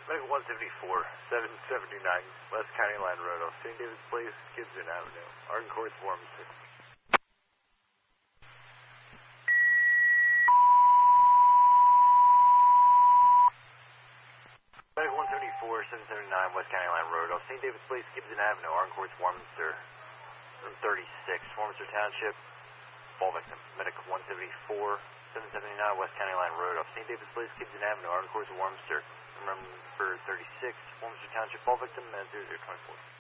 Medical 174, 779 West County Line Road off St. David's Place, Gibson Avenue, Arden Courts, Warminster. Medical 174, 779 West County Line Road off St. David's Place, Gibson Avenue, Arden Courts, Warminster. Room 36, Warminster Township, fall victim. Medical 174, 779 West County Line Road off St. David's Place, Gibson Avenue, Arden Courts, Warminster. Number 36, Warminster Township, fall victim, 0024.